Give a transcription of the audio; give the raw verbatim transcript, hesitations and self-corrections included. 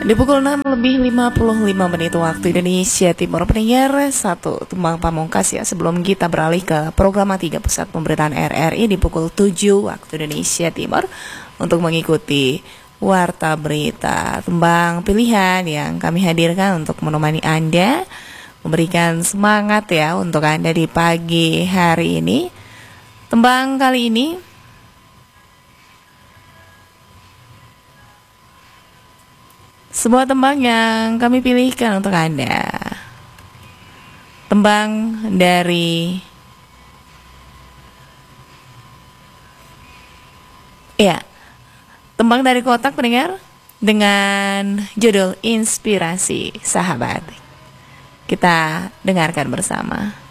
Di pukul enam lebih lima puluh lima menit waktu Indonesia Timur, pendengar, satu tembang pamungkas ya sebelum kita beralih ke program tiga Pusat Pemberitaan R R I di pukul tujuh waktu Indonesia Timur untuk mengikuti Warta Berita. Tembang pilihan yang kami hadirkan untuk menemani Anda, memberikan semangat ya untuk Anda di pagi hari ini. Tembang kali ini sebuah tembang yang kami pilihkan untuk Anda. Tembang dari Ya, tembang dari Kotak, pendengar, dengan judul Inspirasi Sahabat. Kita dengarkan bersama.